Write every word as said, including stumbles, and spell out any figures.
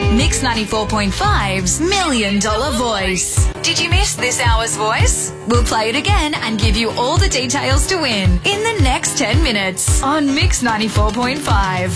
Mix ninety-four point five's Million Dollar Voice. Did you miss this hour's voice? We'll play it again and give you all the details to win in the next ten minutes on Mix ninety-four point five.